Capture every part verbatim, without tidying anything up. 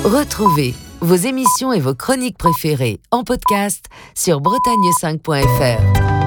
Retrouvez vos émissions et vos chroniques préférées en podcast sur bretagne cinq point f r.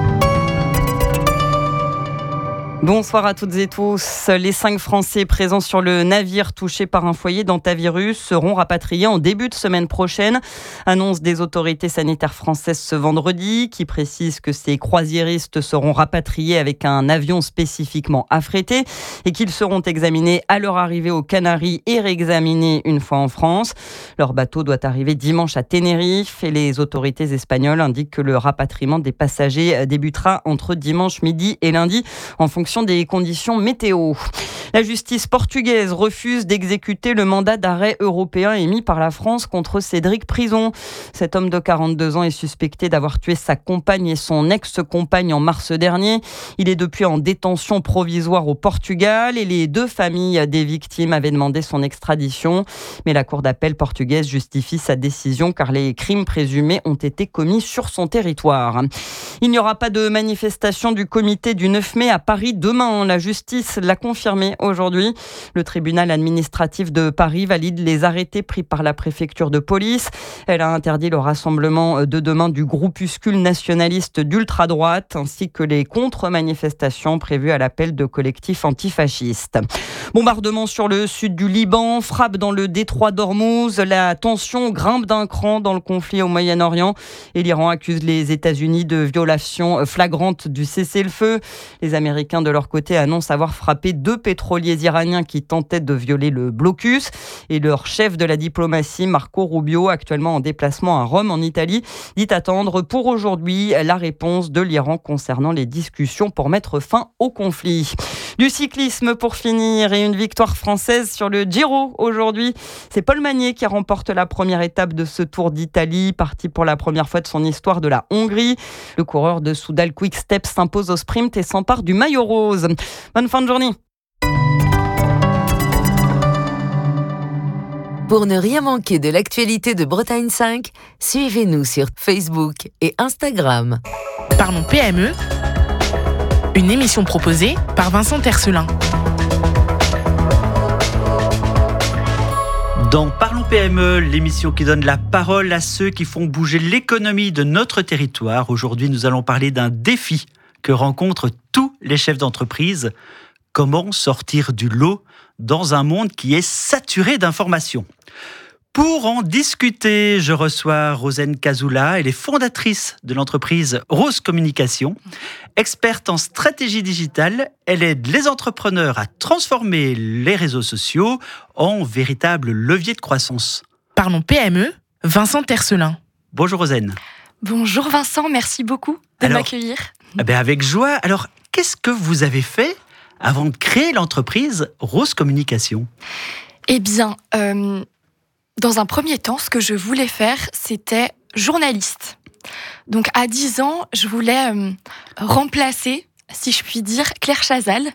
Bonsoir à toutes et tous. Les cinq Français présents sur le navire touché par un foyer d'hantavirus seront rapatriés en début de semaine prochaine. Annonce des autorités sanitaires françaises ce vendredi, qui précise que ces croisiéristes seront rapatriés avec un avion spécifiquement affrété et qu'ils seront examinés à leur arrivée aux Canaries et réexaminés une fois en France. Leur bateau doit arriver dimanche à Tenerife et les autorités espagnoles indiquent que le rapatriement des passagers débutera entre dimanche midi et lundi en fonction des conditions météo. La justice portugaise refuse d'exécuter le mandat d'arrêt européen émis par la France contre Cédric Prison. Cet homme de quarante-deux ans est suspecté d'avoir tué sa compagne et son ex-compagne en mars dernier. Il est depuis en détention provisoire au Portugal et les deux familles des victimes avaient demandé son extradition. Mais la cour d'appel portugaise justifie sa décision car les crimes présumés ont été commis sur son territoire. Il n'y aura pas de manifestation du comité du neuf mai à Paris demain. La justice l'a confirmé aujourd'hui. Le tribunal administratif de Paris valide les arrêtés pris par la préfecture de police. Elle a interdit le rassemblement de demain du groupuscule nationaliste d'ultra-droite ainsi que les contre-manifestations prévues à l'appel de collectifs antifascistes. Bombardement sur le sud du Liban, frappe dans le détroit d'Ormuz. La tension grimpe d'un cran dans le conflit au Moyen-Orient et l'Iran accuse les États-Unis de violation flagrante du cessez-le-feu. Les Américains, de leur côté, annoncent avoir frappé deux pétroliers iraniens qui tentaient de violer le blocus. Et leur chef de la diplomatie, Marco Rubio, actuellement en déplacement à Rome, en Italie, dit attendre pour aujourd'hui la réponse de l'Iran concernant les discussions pour mettre fin au conflit. Du cyclisme pour finir et une victoire française sur le Giro aujourd'hui. C'est Paul Magnier qui remporte la première étape de ce Tour d'Italie, parti pour la première fois de son histoire de la Hongrie. Le coureur de Soudal Quick Step s'impose au sprint et s'empare du maillot rose. Bonne fin de journée. Pour ne rien manquer de l'actualité de Bretagne cinq, suivez-nous sur Facebook et Instagram. Parlons P M E, une émission proposée par Vincent Tercelin. Dans Parlons P M E, l'émission qui donne la parole à ceux qui font bouger l'économie de notre territoire. Aujourd'hui, nous allons parler d'un défi que rencontrent tous les chefs d'entreprise. Comment sortir du lot dans un monde qui est saturé d'informations ? Pour en discuter, je reçois Rosen Cazoula, elle est fondatrice de l'entreprise Rose Communication. Experte en stratégie digitale, elle aide les entrepreneurs à transformer les réseaux sociaux en véritable levier de croissance. Parlons P M E, Vincent Tercelin. Bonjour Rosen. Bonjour Vincent, merci beaucoup de Alors, m'accueillir. Eh bien avec joie. Alors, qu'est-ce que vous avez fait avant de créer l'entreprise Rose Communication ? Eh bien, euh, dans un premier temps, ce que je voulais faire, c'était journaliste. Donc, à dix ans, je voulais euh, remplacer, si je puis dire, Claire Chazal.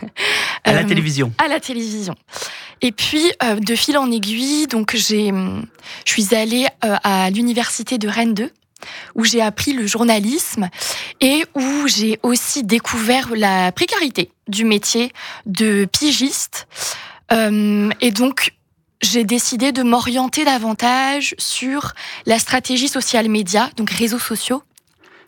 À la euh, télévision. À la télévision. Et puis, euh, de fil en aiguille, donc j'ai, je suis allée euh, à l'université de Rennes deux, où j'ai appris le journalisme et où j'ai aussi découvert la précarité du métier de pigiste. Euh, et donc, j'ai décidé de m'orienter davantage sur la stratégie social média, donc réseaux sociaux. Pourquoi ?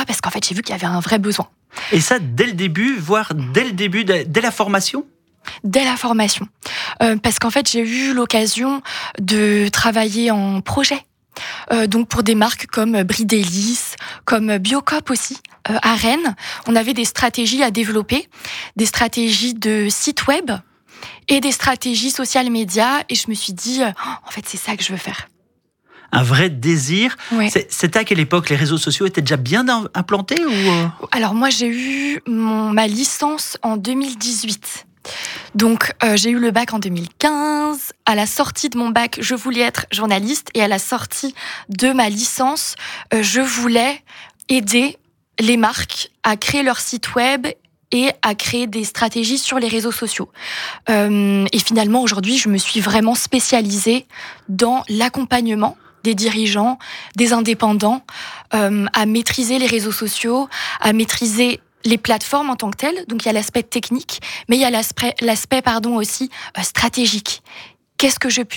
Parce qu'en fait, j'ai vu qu'il y avait un vrai besoin. Et ça, dès le début, voire dès le début, dès la formation ? Dès la formation. Euh, parce qu'en fait, j'ai eu l'occasion de travailler en projet. Euh, donc pour des marques comme Bridelis, comme Biocop aussi, euh, à Rennes, on avait des stratégies à développer, des stratégies de site web et des stratégies social médias. Et je me suis dit, euh, oh, en fait, c'est ça que je veux faire. Un vrai désir. Ouais. C'est, c'était à quelle époque ? Les réseaux sociaux étaient déjà bien implantés ou... Alors moi, j'ai eu mon, ma licence en deux mille dix-huit. Donc, euh, j'ai eu le bac en deux mille quinze. À la sortie de mon bac, je voulais être journaliste. Et à la sortie de ma licence, euh, je voulais aider les marques à créer leur site web et à créer des stratégies sur les réseaux sociaux. Euh, et finalement, aujourd'hui, je me suis vraiment spécialisée dans l'accompagnement des dirigeants, des indépendants, euh, à maîtriser les réseaux sociaux, à maîtriser les plateformes en tant que telles. Donc, il y a l'aspect technique, mais il y a l'aspect, l'aspect pardon, aussi euh, stratégique. Qu'est-ce que je publie ?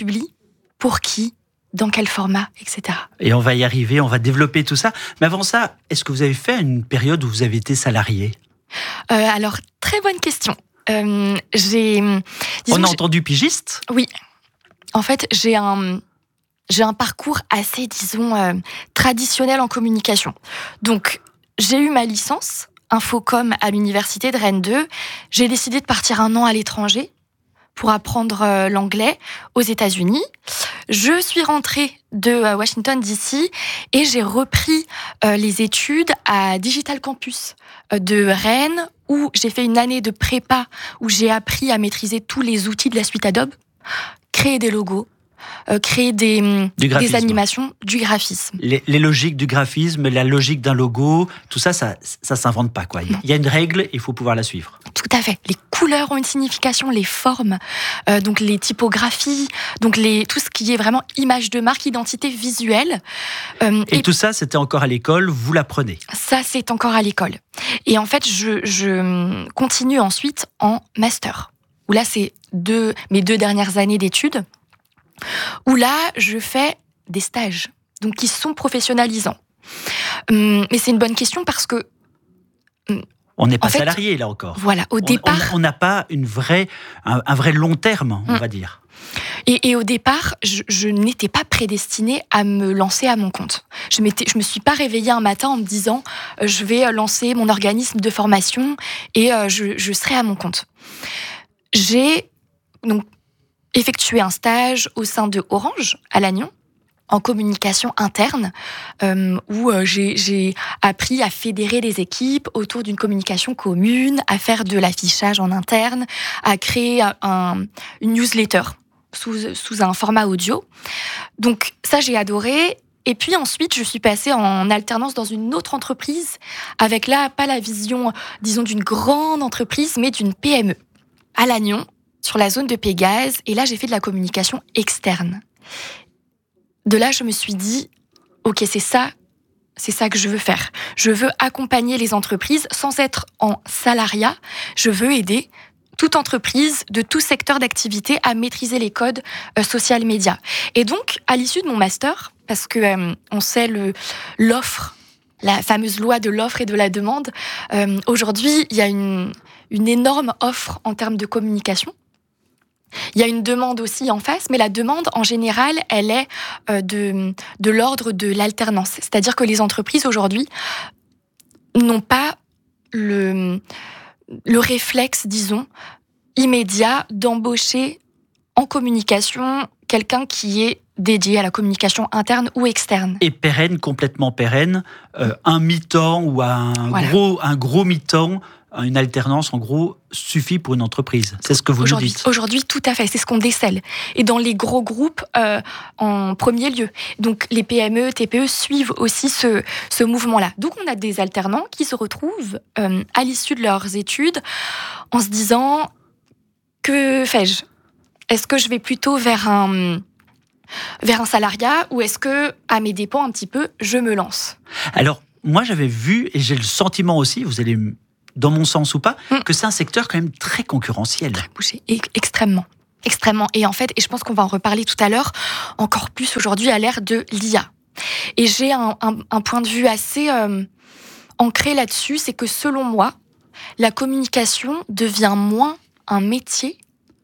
pour qui, dans quel format, et cetera. Et on va y arriver, on va développer tout ça. Mais avant ça, est-ce que vous avez fait une période où vous avez été salarié ? euh, Alors, très bonne question. Euh, j'ai, on a entendu pigiste ? Oui. En fait, j'ai un, j'ai un parcours assez, disons, euh, traditionnel en communication. Donc, j'ai eu ma licence Infocom à l'université de Rennes deux. J'ai décidé de partir un an à l'étranger pour apprendre euh, l'anglais aux États-Unis. Je suis rentrée de euh, Washington D C et j'ai repris euh, les études à Digital Campus euh, de Rennes, où j'ai fait une année de prépa, où j'ai appris à maîtriser tous les outils de la suite Adobe, créer des logos, euh, créer des, des animations, du graphisme. Les, les logiques du graphisme, la logique d'un logo, tout ça, ça ça s'invente pas, quoi. Il y a une règle, il faut pouvoir la suivre. Tout à fait. Les couleurs ont une signification, les formes, euh, donc les typographies, donc les, tout ce qui est vraiment image de marque, identité visuelle. Euh, et, et tout ça, c'était encore à l'école, vous l'apprenez ? Ça, c'est encore à l'école. Et en fait, je, je continue ensuite en master, où là, c'est deux, mes deux dernières années d'études, où là, je fais des stages, donc qui sont professionnalisants. Hum, mais c'est une bonne question parce que... Hum, on n'est pas en fait, salarié, là encore. Voilà, au on, départ... On n'a pas une vraie, un, un vrai long terme, on hum. va dire. Et, et au départ, je, je n'étais pas prédestinée à me lancer à mon compte. Je ne je me suis pas réveillée un matin en me disant euh, « je vais lancer mon organisme de formation et euh, je, je serai à mon compte ». J'ai donc effectué un stage au sein de Orange, à Lannion, en communication interne, euh, où euh, j'ai, j'ai appris à fédérer les équipes autour d'une communication commune, à faire de l'affichage en interne, à créer un, une newsletter sous, sous un format audio. Donc ça, j'ai adoré. Et puis ensuite, je suis passée en alternance dans une autre entreprise, avec là, pas la vision, disons, d'une grande entreprise, mais d'une P M E, à Lannion, sur la zone de Pégase. Et là, j'ai fait de la communication externe. De là, je me suis dit, ok, c'est ça, c'est ça que je veux faire. Je veux accompagner les entreprises sans être en salariat. Je veux aider toute entreprise de tout secteur d'activité à maîtriser les codes euh, social media. Et donc, à l'issue de mon master, parce que euh, on sait le, l'offre, la fameuse loi de l'offre et de la demande, euh, aujourd'hui, il y a une, une énorme offre en termes de communication. Il y a une demande aussi en face, mais la demande, en général, elle est euh, de, de l'ordre de l'alternance. C'est-à-dire que les entreprises, aujourd'hui, n'ont pas le, le réflexe, disons, immédiat d'embaucher en communication quelqu'un qui est dédié à la communication interne ou externe. Et pérenne, complètement pérenne, euh, un mi-temps ou un, voilà. gros, un gros mi-temps, une alternance, en gros, suffit pour une entreprise. C'est ce que vous aujourd'hui, nous dites. Aujourd'hui, tout à fait. C'est ce qu'on décèle. Et dans les gros groupes, euh, en premier lieu. Donc, les P M E, T P E suivent aussi ce, ce mouvement-là. Donc, on a des alternants qui se retrouvent euh, à l'issue de leurs études en se disant « Que fais-je ? Est-ce que je vais plutôt vers un... » vers un salariat, ou est-ce que, à mes dépens un petit peu, je me lance ? Alors, moi, j'avais vu, et j'ai le sentiment aussi, vous allez, dans mon sens ou pas, mmh. que c'est un secteur quand même très concurrentiel. Très bouché, et extrêmement. Extrêmement. Et en fait, et je pense qu'on va en reparler tout à l'heure, encore plus aujourd'hui à l'ère de l'I A. Et j'ai un, un, un point de vue assez euh, ancré là-dessus, c'est que selon moi, la communication devient moins un métier.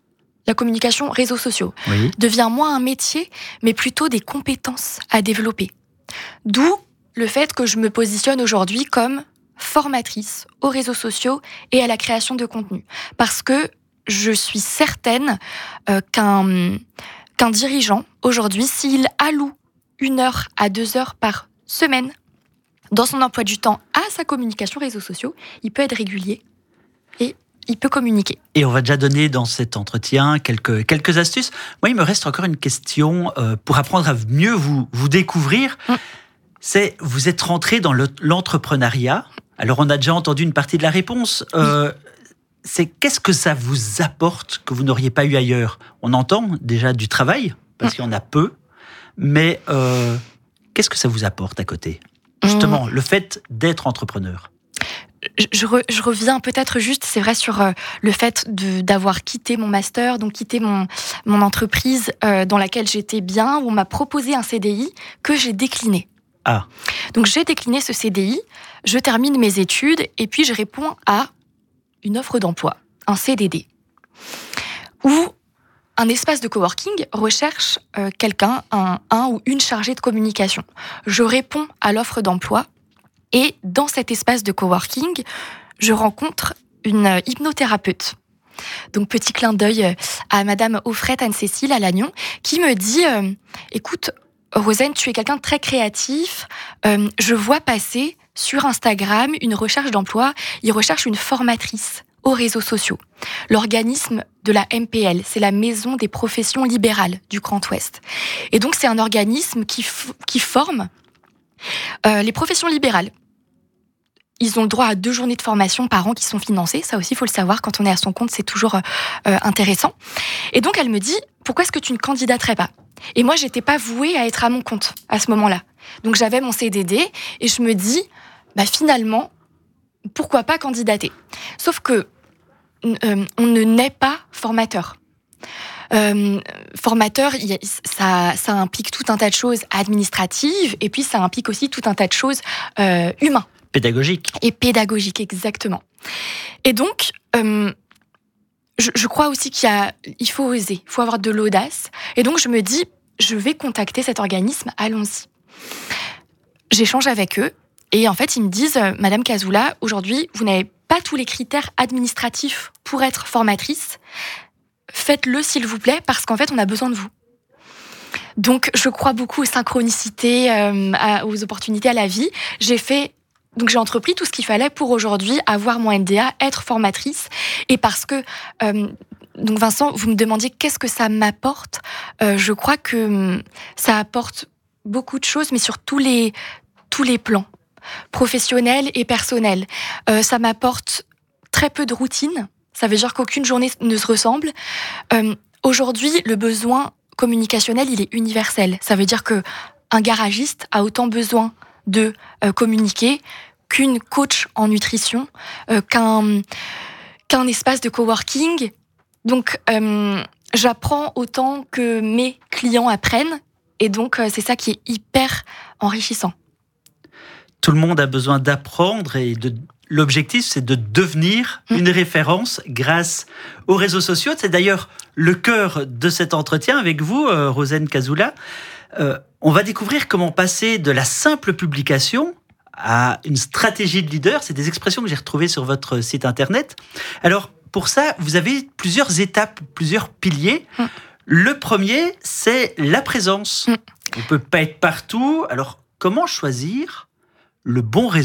La communication réseaux sociaux oui. devient moins un métier, mais plutôt des compétences à développer. D'où le fait que je me positionne aujourd'hui comme formatrice aux réseaux sociaux et à la création de contenu. Parce que je suis certaine euh, qu'un, qu'un dirigeant, aujourd'hui, s'il alloue une heure à deux heures par semaine dans son emploi du temps à sa communication réseaux sociaux, il peut être régulier et il peut communiquer. Et on va déjà donner dans cet entretien quelques, quelques astuces. Moi, il me reste encore une question euh, pour apprendre à mieux vous, vous découvrir. Mmh. C'est, vous êtes rentré dans le, l'entrepreneuriat. Alors, on a déjà entendu une partie de la réponse. Euh, c'est qu'est-ce que ça vous apporte que vous n'auriez pas eu ailleurs ? On entend déjà du travail, parce mmh. qu'il y en a peu. Mais euh, qu'est-ce que ça vous apporte à côté ? Justement, mmh. le fait d'être entrepreneur. je, re, je reviens peut-être juste, c'est vrai, sur euh, le fait de, d'avoir quitté mon master, donc quitté mon, mon entreprise euh, dans laquelle j'étais bien, où on m'a proposé un C D I que j'ai décliné. Ah. Donc j'ai décliné ce C D I, je termine mes études et puis je réponds à une offre d'emploi, un C D D, où un espace de coworking recherche euh, quelqu'un, un, un ou une chargée de communication. Je réponds à l'offre d'emploi et dans cet espace de coworking, je rencontre une hypnothérapeute. Donc petit clin d'œil à Madame Offrette Anne-Cécile à Lannion qui me dit euh, « Écoute, Rosen, tu es quelqu'un de très créatif. Euh, je vois passer sur Instagram une recherche d'emploi. Il recherche une formatrice aux réseaux sociaux. L'organisme de la M P L, c'est la Maison des professions libérales du Grand Ouest. Et donc, c'est un organisme qui, f- qui forme euh, les professions libérales. Ils ont le droit à deux journées de formation par an qui sont financées. Ça aussi, il faut le savoir. Quand on est à son compte, c'est toujours euh, intéressant. Et donc, elle me dit, pourquoi est-ce que tu ne candidaterais pas ? Et moi, j'étais pas vouée à être à mon compte à ce moment-là. Donc, j'avais mon C D D et je me dis, bah, finalement, pourquoi pas candidater ? Sauf que euh, on ne naît pas formateur. Euh, formateur, y a, ça, ça implique tout un tas de choses administratives et puis ça implique aussi tout un tas de choses euh, humaines. Pédagogique. Et pédagogique, exactement. Et donc, euh, je, je crois aussi qu'il y a, il faut oser, il faut avoir de l'audace. Et donc, je me dis, je vais contacter cet organisme, allons-y. J'échange avec eux et en fait, ils me disent, Madame Cazoula, aujourd'hui, vous n'avez pas tous les critères administratifs pour être formatrice. Faites-le, s'il vous plaît, parce qu'en fait, on a besoin de vous. Donc, je crois beaucoup aux synchronicités, euh, à, aux opportunités à la vie. J'ai fait Donc j'ai entrepris tout ce qu'il fallait pour aujourd'hui avoir mon M D A, être formatrice. Et parce que, euh, donc Vincent, vous me demandiez qu'est-ce que ça m'apporte. Euh, je crois que ça apporte beaucoup de choses, mais sur tous les, tous les plans, professionnels et personnels. Euh, ça m'apporte très peu de routine. Ça veut dire qu'aucune journée ne se ressemble. Euh, aujourd'hui, le besoin communicationnel, il est universel. Ça veut dire que un garagiste a autant besoin de euh, communiquer qu'une coach en nutrition, euh, qu'un, qu'un espace de coworking. Donc, euh, j'apprends autant que mes clients apprennent. Et donc, euh, c'est ça qui est hyper enrichissant. Tout le monde a besoin d'apprendre et de... l'objectif, c'est de devenir mmh. une référence grâce aux réseaux sociaux. C'est d'ailleurs le cœur de cet entretien avec vous, euh, Rosen Cazoula. Euh, on va découvrir comment passer de la simple publication à une stratégie de leader. C'est des expressions que j'ai retrouvées sur votre site internet. Alors, pour ça, vous avez plusieurs étapes, plusieurs piliers. Mm. Le premier, c'est la présence. Mm. On ne peut pas être partout. Alors, comment choisir le bon réseau ?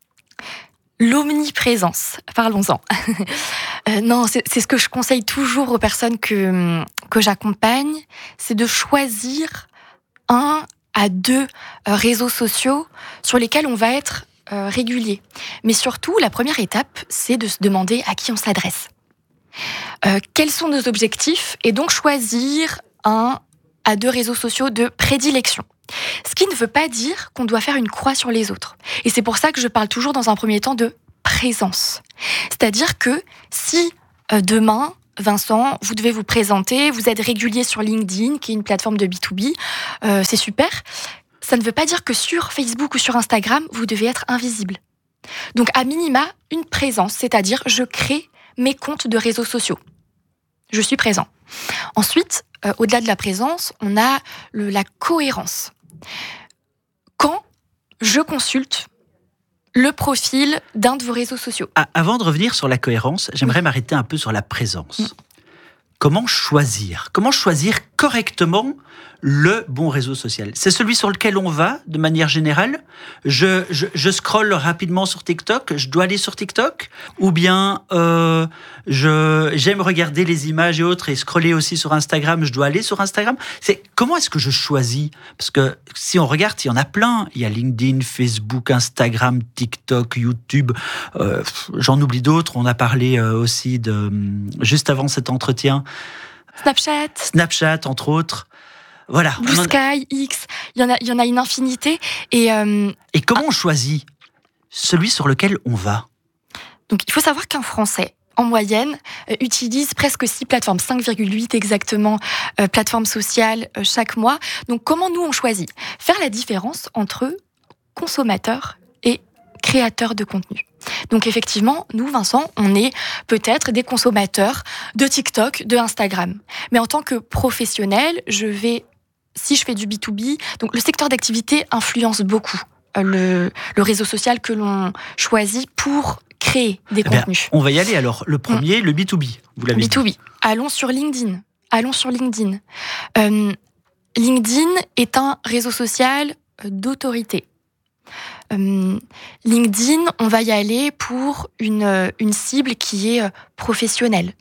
L'omniprésence, parlons-en. euh, non, c'est, c'est ce que je conseille toujours aux personnes que, que j'accompagne, c'est de choisir un à deux euh, réseaux sociaux sur lesquels on va être euh, régulier. Mais surtout, la première étape, c'est de se demander à qui on s'adresse. Euh, quels sont nos objectifs ? Et donc choisir un à deux réseaux sociaux de prédilection. Ce qui ne veut pas dire qu'on doit faire une croix sur les autres. Et c'est pour ça que je parle toujours dans un premier temps de présence. C'est-à-dire que si euh, demain, Vincent, vous devez vous présenter, vous êtes régulier sur LinkedIn, qui est une plateforme de B deux B, euh, c'est super. Ça ne veut pas dire que sur Facebook ou sur Instagram, vous devez être invisible. Donc, à minima, une présence, c'est-à-dire je crée mes comptes de réseaux sociaux. Je suis présent. Ensuite, euh, au-delà de la présence, on a le, la cohérence. Quand je consulte le profil d'un de vos réseaux sociaux. Ah, avant de revenir sur la cohérence, j'aimerais oui. m'arrêter un peu sur la présence. Mmh. Comment choisir ? Comment choisir correctement le bon réseau social ? C'est celui sur lequel on va, de manière générale ? Je, je, je scrolle rapidement sur TikTok, je dois aller sur TikTok ? Ou bien euh, je, j'aime regarder les images et autres et scroller aussi sur Instagram, je dois aller sur Instagram ? C'est, comment est-ce que je choisis ? Parce que si on regarde, il y en a plein. Il y a LinkedIn, Facebook, Instagram, TikTok, YouTube. Euh, j'en oublie d'autres. On a parlé euh, aussi de, juste avant cet entretien, Snapchat. Snapchat, entre autres. Voilà. Blue Sky, X, il y en a, il y en a une infinité. Et, euh... et comment ah. on choisit celui sur lequel on va ? Donc, il faut savoir qu'un Français, en moyenne, euh, utilise presque six plateformes, cinq virgule huit exactement, euh, plateformes sociales euh, chaque mois. Donc, comment nous, on choisit ? Faire la différence entre consommateurs et créateurs de contenu. Donc, effectivement, nous, Vincent, on est peut-être des consommateurs de TikTok, de Instagram. Mais en tant que professionnel, je vais, si je fais du B deux B, donc le secteur d'activité influence beaucoup euh, le, le réseau social que l'on choisit pour créer des Eh bien, contenus. on va y aller alors. Le premier, mmh. le B deux B, vous l'avez B deux B. dit. Allons sur LinkedIn. Allons sur LinkedIn. Euh, LinkedIn est un réseau social d'autorité. Euh, LinkedIn, on va y aller pour une, une cible qui est professionnelle.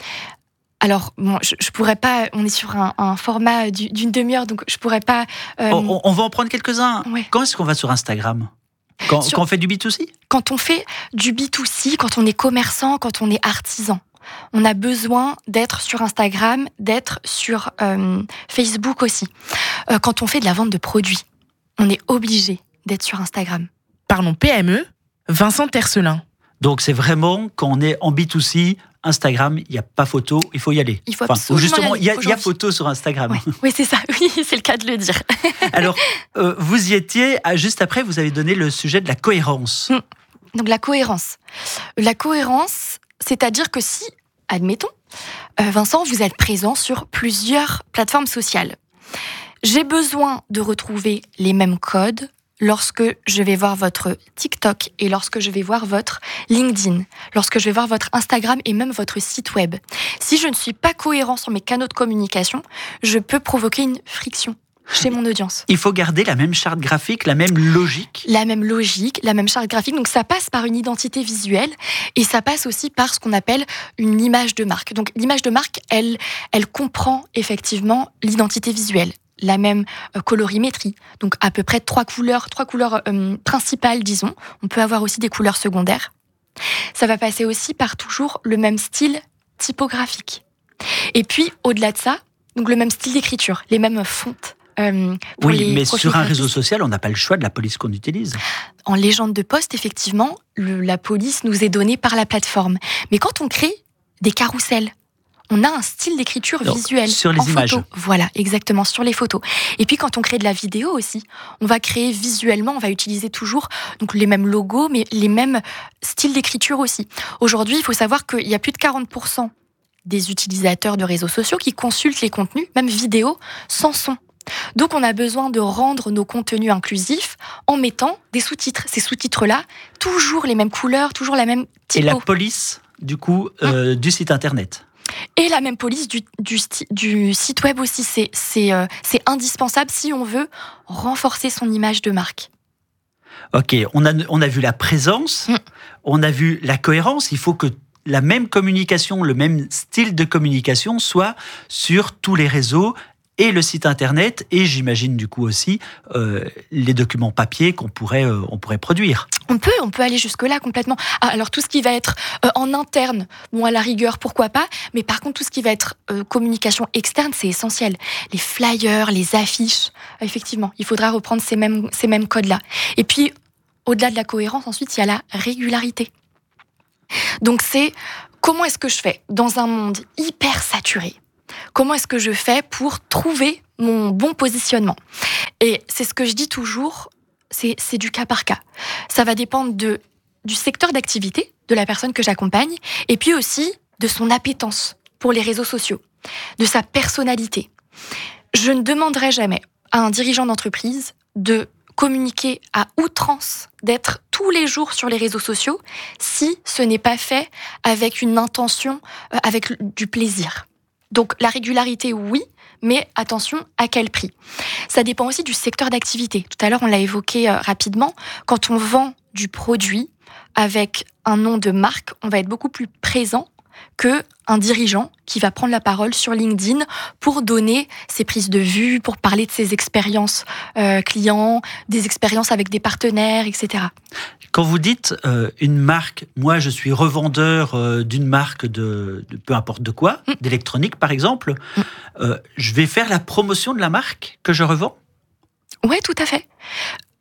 Alors, bon, je, je pourrais pas. On est sur un, un format du, d'une demi-heure, donc je pourrais pas. Euh... On, on va en prendre quelques-uns. Ouais. Quand est-ce qu'on va sur Instagram ? Quand, sur, quand on fait du B deux C ? Quand on fait du B deux C, quand on est commerçant, quand on est artisan, on a besoin d'être sur Instagram, d'être sur euh, Facebook aussi. Euh, quand on fait de la vente de produits, on est obligé d'être sur Instagram. Parlons P M E, Vincent Tercelin. Donc c'est vraiment quand on est en B deux C, Instagram, il n'y a pas photo, il faut y aller. Il faut enfin, absolument justement, il y, y, y a photo sur Instagram. Oui, oui, c'est ça. Oui, c'est le cas de le dire. Alors, euh, vous y étiez. Juste après, vous avez donné le sujet de la cohérence. Donc la cohérence. La cohérence, c'est-à-dire que si, admettons, euh, Vincent, vous êtes présent sur plusieurs plateformes sociales, j'ai besoin de retrouver les mêmes codes lorsque je vais voir votre TikTok et lorsque je vais voir votre LinkedIn, lorsque je vais voir votre Instagram et même votre site web. Si je ne suis pas cohérent sur mes canaux de communication, je peux provoquer une friction chez mon audience. Il faut garder la même charte graphique, la même logique. La même logique, la même charte graphique. Donc ça passe par une identité visuelle et ça passe aussi par ce qu'on appelle une image de marque. Donc l'image de marque, elle, elle comprend effectivement l'identité visuelle. La même euh, colorimétrie, donc à peu près trois couleurs, trois couleurs euh, principales, disons. On peut avoir aussi des couleurs secondaires. Ça va passer aussi par toujours le même style typographique. Et puis, au-delà de ça, donc le même style d'écriture, les mêmes fontes. Euh, pour oui, les mais sur un graphiques. Réseau social, on n'a pas le choix de la police qu'on utilise. En légende de poste, effectivement, le, la police nous est donnée par la plateforme. Mais quand on crée des carousels, on a un style d'écriture Donc, visuelle. sur les en images. Photo. Voilà, exactement, sur les photos. Et puis quand on crée de la vidéo aussi, on va créer visuellement, on va utiliser toujours donc, les mêmes logos, mais les mêmes styles d'écriture aussi. Aujourd'hui, il faut savoir qu'il y a plus de quarante pour cent des utilisateurs de réseaux sociaux qui consultent les contenus, même vidéo, sans son. Donc on a besoin de rendre nos contenus inclusifs en mettant des sous-titres. Ces sous-titres-là, toujours les mêmes couleurs, toujours la même typo. Et la police, du coup, euh, du site internet. Et la même police du, du, du site web aussi, c'est, c'est, euh, c'est indispensable si on veut renforcer son image de marque. Ok, on a, on a vu la présence, mmh. on a vu la cohérence, il faut que la même communication, le même style de communication soit sur tous les réseaux et le site internet, et j'imagine du coup aussi euh, les documents papier qu'on pourrait, euh, on pourrait produire. On peut, on peut aller jusque-là complètement. Ah, alors tout ce qui va être euh, en interne, bon à la rigueur, pourquoi pas, mais par contre tout ce qui va être euh, communication externe, c'est essentiel. Les flyers, les affiches, effectivement, il faudra reprendre ces mêmes, ces mêmes codes-là. Et puis, au-delà de la cohérence, ensuite, il y a la régularité. Donc c'est, comment est-ce que je fais dans un monde hyper saturé ? Comment est-ce que je fais pour trouver mon bon positionnement ? Et c'est ce que je dis toujours, c'est, c'est du cas par cas. Ça va dépendre de, du secteur d'activité de la personne que j'accompagne et puis aussi de son appétence pour les réseaux sociaux, de sa personnalité. Je ne demanderai jamais à un dirigeant d'entreprise de communiquer à outrance, d'être tous les jours sur les réseaux sociaux si ce n'est pas fait avec une intention, euh, avec du plaisir. Donc la régularité, oui, mais attention, à quel prix ? Ça dépend aussi du secteur d'activité. Tout à l'heure, on l'a évoqué euh, rapidement. Quand on vend du produit avec un nom de marque, on va être beaucoup plus présent qu'un dirigeant qui va prendre la parole sur LinkedIn pour donner ses prises de vue, pour parler de ses expériences euh, clients, des expériences avec des partenaires, et cetera. Quand vous dites euh, une marque, moi je suis revendeur euh, d'une marque de, de peu importe de quoi, mmh. d'électronique par exemple, mmh. euh, je vais faire la promotion de la marque que je revends ? Oui, tout à fait.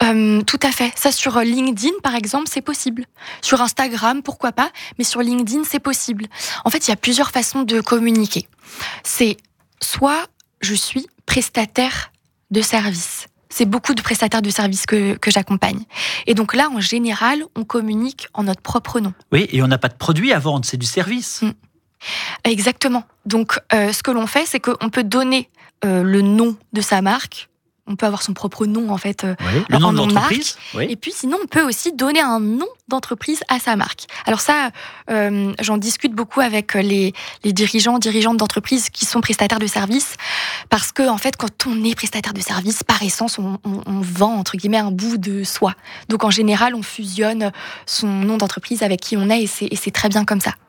Euh, tout à fait. Ça, sur LinkedIn, par exemple, c'est possible. Sur Instagram, pourquoi pas, mais sur LinkedIn, c'est possible. En fait, il y a plusieurs façons de communiquer. C'est soit je suis prestataire de service. C'est beaucoup de prestataires de services que, que j'accompagne. Et donc là, en général, on communique en notre propre nom. Oui, et on n'a pas de produit à vendre, c'est du service. Mmh. Exactement. Donc, euh, ce que l'on fait, c'est qu'on peut donner euh, le nom de sa marque. On peut avoir son propre nom, en fait, euh, oui, le nom en de nom de l'entreprise. marque. Oui. Et puis, sinon, on peut aussi donner un nom d'entreprise à sa marque. Alors ça, euh, j'en discute beaucoup avec les, les dirigeants, dirigeantes d'entreprises qui sont prestataires de services, parce que, en fait, quand on est prestataire de services, par essence, on, on, on vend, entre guillemets, un bout de soi. Donc, en général, on fusionne son nom d'entreprise avec qui on est, et c'est, et c'est très bien comme ça.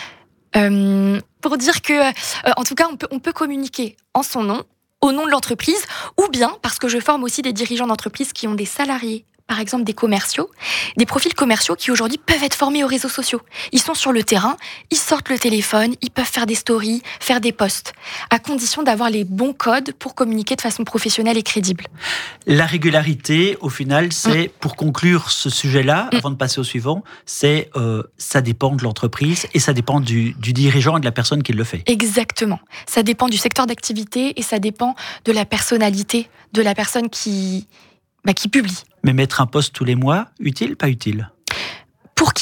Euh, pour dire que, euh, en tout cas, on peut, on peut communiquer en son nom, au nom de l'entreprise, ou bien, parce que je forme aussi des dirigeants d'entreprise qui ont des salariés, par exemple des commerciaux, des profils commerciaux qui aujourd'hui peuvent être formés aux réseaux sociaux. Ils sont sur le terrain, ils sortent le téléphone, ils peuvent faire des stories, faire des posts, à condition d'avoir les bons codes pour communiquer de façon professionnelle et crédible. La régularité, au final, c'est, mmh. pour conclure ce sujet-là, mmh. avant de passer au suivant, c'est euh, ça dépend de l'entreprise et ça dépend du, du dirigeant et de la personne qui le fait. Exactement. Ça dépend du secteur d'activité et ça dépend de la personnalité de la personne qui, bah, qui publie. Mais mettre un post tous les mois, utile, pas utile ? Pour qui ?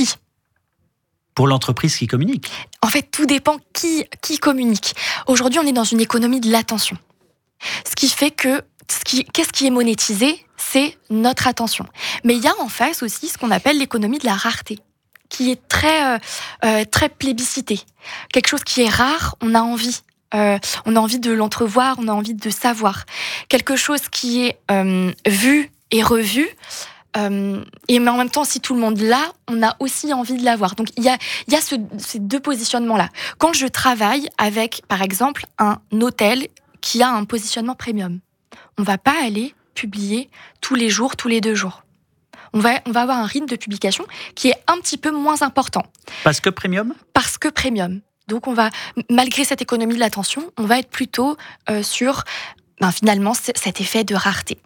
Pour l'entreprise qui communique. En fait, tout dépend qui, qui communique. Aujourd'hui, on est dans une économie de l'attention. Ce qui fait que, ce qui, qu'est-ce qui est monétisé ? C'est notre attention. Mais il y a en face aussi ce qu'on appelle l'économie de la rareté, qui est très, euh, euh, très plébiscitée. Quelque chose qui est rare, on a envie. Euh, on a envie de l'entrevoir, on a envie de savoir. Quelque chose qui est euh, vu et revu, euh, et mais en même temps, si tout le monde l'a, on a aussi envie de l'avoir. Donc il y a, il y a ce, ces deux positionnements-là. Quand je travaille avec, par exemple, un hôtel qui a un positionnement premium, on ne va pas aller publier tous les jours, tous les deux jours. On va, on va avoir un rythme de publication qui est un petit peu moins important. Parce que premium ? Parce que premium. Donc on va, malgré cette économie de l'attention, on va être plutôt euh, sur, ben, finalement, cet effet de rareté.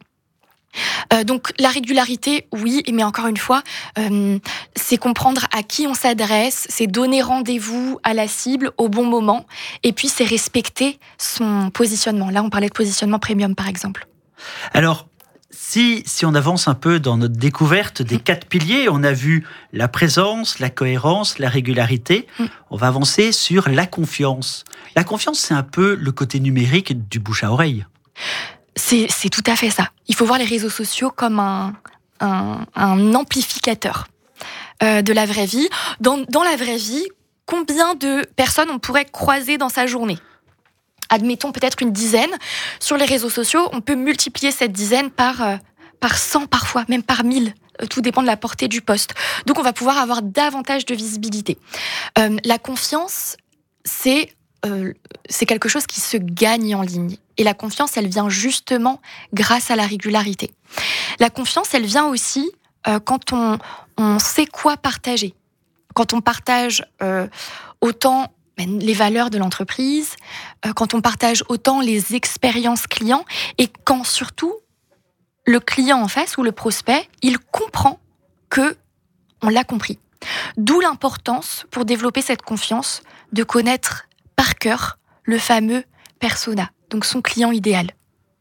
Euh, donc la régularité, oui, mais encore une fois, euh, c'est comprendre à qui on s'adresse, c'est donner rendez-vous à la cible au bon moment, et puis c'est respecter son positionnement. Là, on parlait de positionnement premium, par exemple. Alors, si, si on avance un peu dans notre découverte des quatre piliers, on a vu la présence, la cohérence, la régularité, mmh. on va avancer sur la confiance. La confiance, c'est un peu le côté numérique du bouche à oreille. C'est, c'est tout à fait ça. Il faut voir les réseaux sociaux comme un, un, un amplificateur euh, de la vraie vie. Dans, dans la vraie vie, combien de personnes on pourrait croiser dans sa journée ? Admettons peut-être une dizaine. Sur les réseaux sociaux, on peut multiplier cette dizaine par, euh, par cent parfois, même par mille. Tout dépend de la portée du post. Donc on va pouvoir avoir davantage de visibilité. Euh, la confiance, c'est... Euh, c'est quelque chose qui se gagne en ligne. Et la confiance, elle vient justement grâce à la régularité. La confiance, elle vient aussi euh, quand on, on sait quoi partager. Quand on partage euh, autant ben, les valeurs de l'entreprise, euh, quand on partage autant les expériences clients, et quand surtout le client en face ou le prospect, il comprend que on l'a compris. D'où l'importance, pour développer cette confiance, de connaître par cœur le fameux persona, donc son client idéal.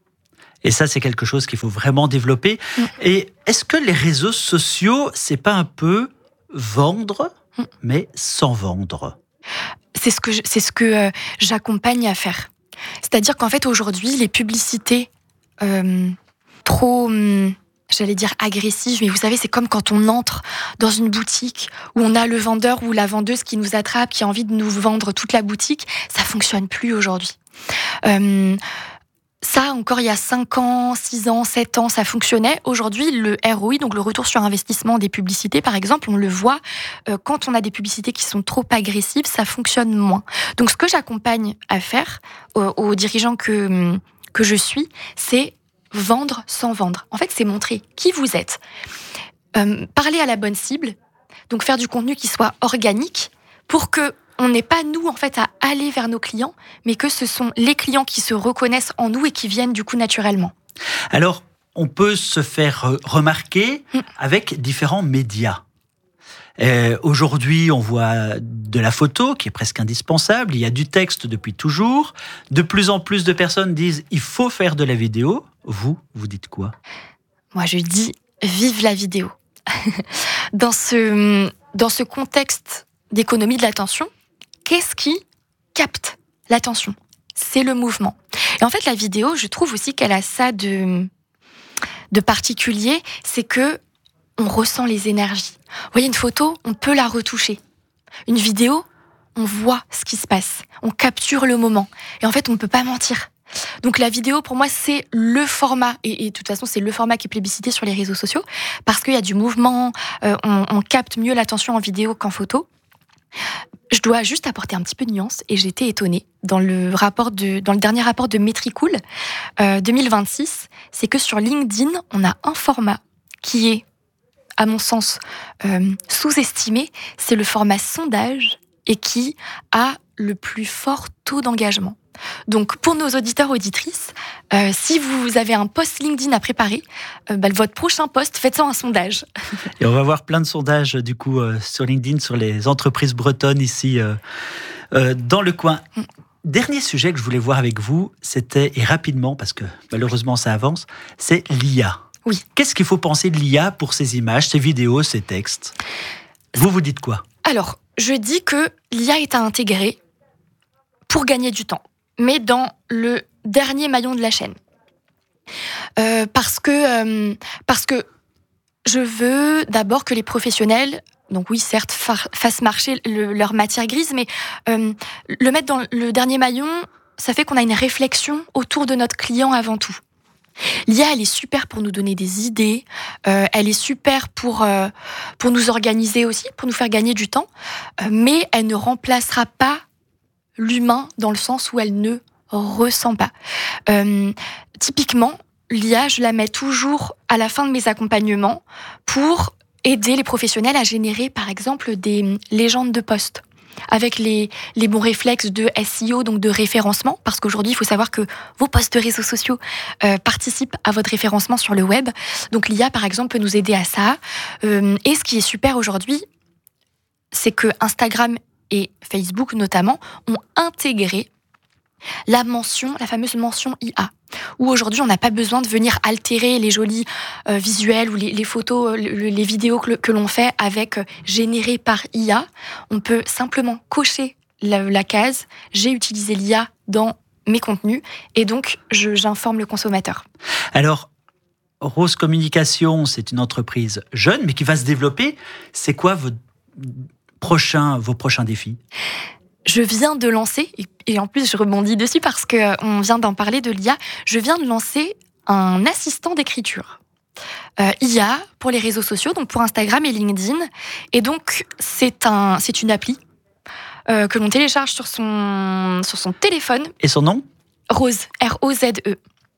Et ça, c'est quelque chose qu'il faut vraiment développer. Mmh. Et est-ce que les réseaux sociaux, c'est pas un peu vendre, mmh. mais sans vendre ? C'est ce que, je, c'est ce que euh, j'accompagne à faire. C'est-à-dire qu'en fait, aujourd'hui, les publicités euh, trop... Hum, j'allais dire agressive, mais vous savez, c'est comme quand on entre dans une boutique où on a le vendeur ou la vendeuse qui nous attrape, qui a envie de nous vendre toute la boutique. Ça fonctionne plus aujourd'hui. Euh, ça, encore il y a cinq ans, six ans, sept ans, ça fonctionnait. Aujourd'hui, le R O I, donc le retour sur investissement des publicités, par exemple, on le voit, euh, quand on a des publicités qui sont trop agressives, ça fonctionne moins. Donc, ce que j'accompagne à faire aux, aux dirigeants que, que je suis, c'est vendre sans vendre. En fait, c'est montrer qui vous êtes. Euh, parler à la bonne cible, donc faire du contenu qui soit organique pour que on n'ait pas, nous, en fait, à aller vers nos clients, mais que ce sont les clients qui se reconnaissent en nous et qui viennent, du coup, naturellement. Alors, on peut se faire remarquer avec différents médias. Euh, aujourd'hui, on voit de la photo qui est presque indispensable. Il y a du texte depuis toujours. De plus en plus de personnes disent il faut faire de la vidéo. Vous, vous dites quoi ? Moi, je dis vive la vidéo. Dans ce, dans ce contexte d'économie de l'attention, qu'est-ce qui capte l'attention ? C'est le mouvement. Et en fait, la vidéo, je trouve aussi qu'elle a ça de, de particulier, c'est que on ressent les énergies. Vous voyez, une photo, on peut la retoucher. Une vidéo, on voit ce qui se passe. On capture le moment. Et en fait, on ne peut pas mentir. Donc la vidéo, pour moi, c'est le format. Et, et de toute façon, c'est le format qui est plébiscité sur les réseaux sociaux. Parce qu'il y a du mouvement, euh, on, on capte mieux l'attention en vidéo qu'en photo. Je dois juste apporter un petit peu de nuance. Et j'étais étonnée. Dans le, rapport de, dans le dernier rapport de Metricool euh, deux mille vingt-six, c'est que sur LinkedIn, on a un format qui est, à mon sens, euh, sous-estimé, c'est le format sondage et qui a le plus fort taux d'engagement. Donc, pour nos auditeurs, auditrices, euh, si vous avez un post LinkedIn à préparer, euh, bah, votre prochain post, faites-en un sondage. Et on va voir plein de sondages, du coup, euh, sur LinkedIn, sur les entreprises bretonnes ici, euh, euh, dans le coin. Mm. Dernier sujet que je voulais voir avec vous, c'était, et rapidement, parce que malheureusement ça avance, c'est l'I A. Oui. Qu'est-ce qu'il faut penser de l'I A pour ces images, ces vidéos, ces textes ? Vous, vous dites quoi ? Alors, je dis que l'I A est à intégrer pour gagner du temps, mais dans le dernier maillon de la chaîne. Euh, parce que, euh, parce que je veux d'abord que les professionnels, donc oui, certes, fassent marcher le, leur matière grise, mais euh, le mettre dans le dernier maillon, ça fait qu'on a une réflexion autour de notre client avant tout. L'I A, elle est super pour nous donner des idées, euh, elle est super pour, euh, pour nous organiser aussi, pour nous faire gagner du temps, euh, mais elle ne remplacera pas l'humain dans le sens où elle ne ressent pas. Euh, typiquement, l'I A, je la mets toujours à la fin de mes accompagnements pour aider les professionnels à générer, par exemple, des légendes de poste, avec les, les bons réflexes de S E O, donc de référencement, parce qu'aujourd'hui, il faut savoir que vos posts de réseaux sociaux euh, participent à votre référencement sur le web. Donc l'I A, par exemple, peut nous aider à ça. Euh, et ce qui est super aujourd'hui, c'est que Instagram et Facebook, notamment, ont intégré la mention, la fameuse mention I A, où aujourd'hui, on n'a pas besoin de venir altérer les jolis euh, visuels ou les, les photos, les, les vidéos que, que l'on fait avec euh, générées par I A. On peut simplement cocher la, la case « J'ai utilisé l'I A dans mes contenus » et donc, je, j'informe le consommateur. Alors, Rose Communication, c'est une entreprise jeune, mais qui va se développer. C'est quoi vos prochains, vos prochains défis ? Je viens de lancer, et en plus je rebondis dessus parce qu'on vient d'en parler de l'I A, je viens de lancer un assistant d'écriture. Euh, I A pour les réseaux sociaux, donc pour Instagram et LinkedIn. Et donc c'est, un, c'est une appli euh, que l'on télécharge sur son, sur son téléphone. Et son nom ? Rose, R O Z E.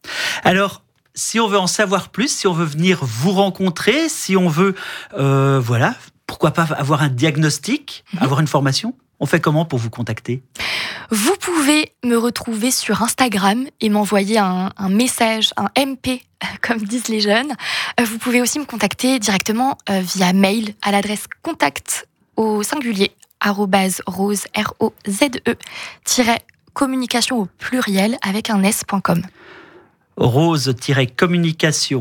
Alors, si on veut en savoir plus, si on veut venir vous rencontrer, si on veut, euh, voilà, pourquoi pas avoir un diagnostic, mmh. avoir une formation ? On fait comment pour vous contacter ? Vous pouvez me retrouver sur Instagram et m'envoyer un, un message, un M P, comme disent les jeunes. Vous pouvez aussi me contacter directement via mail à l'adresse contact au singulier, arrobase rose, R O Z E, tiret communication au pluriel avec un S point com. Rose-communication